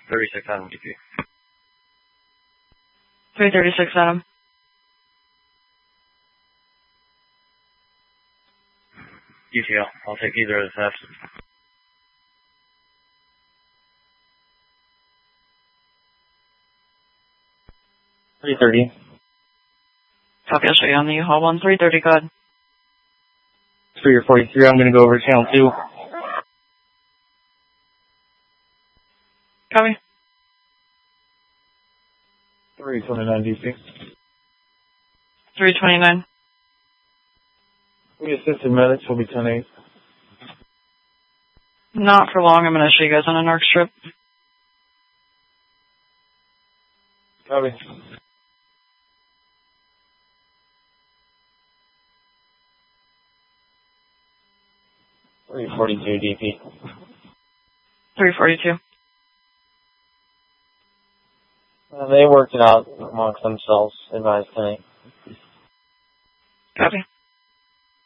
36 Adam DP. 336 Adam. UTL. I'll take either of the thefts. $330. Copy, I'll show you on the U-Haul one. 330, go ahead. 3 or 43, I'm going to go over channel 2. Copy. 329 DC. 329. We assisted medics will be 10-8. Not for long. I'm going to show you guys on an arc strip. Copy. $342 DP. 342. They worked it out amongst themselves, advised tonight. Copy.